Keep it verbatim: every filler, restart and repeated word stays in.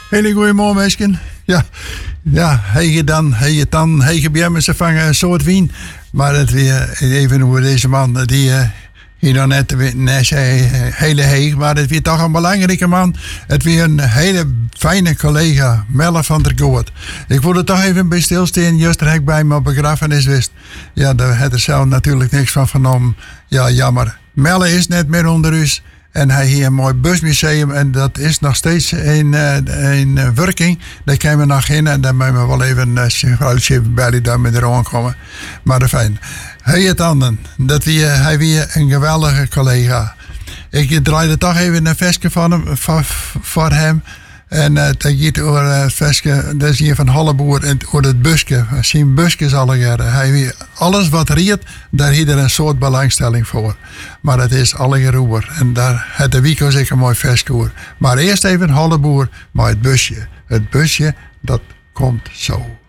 Hele goede morgen, mensen. Ja, ja, hij je dan, hij je dan, hij je bij ze vangen een soort wien. Maar het weer even hoe deze man, die uh, hier dan net, net zei, hele heeg, maar het weer toch een belangrijke man. Het weer een hele fijne collega, Melle van der Goort. Ik wilde toch even bij stilstaan, juist er bij mijn begrafenis wist. Ja, daar had er zelf natuurlijk niks van vernomen. Ja, jammer. Melle is net meer onder us. En hij heeft een mooi busmuseum en dat is nog steeds in, uh, in uh, werking. Daar kunnen we nog in en dan moeten we wel even uh, bij daar met er aankomen. Maar de fijn. Hij het anderen. Dat wie, uh, hij weer een geweldige collega. Ik draaide toch even een versje van hem, voor, voor hem. En uh, dat gaat over uh, het versje, dat is hier van Holleboer en over het busje. Zijn busjes alle jaren. Hij weer alles wat riet, daar heeft er een soort belangstelling voor. Maar het is alle geroer. En daar had de Wico zeker een mooi versje over. Maar eerst even Holleboer, maar het busje. Het busje, dat komt zo.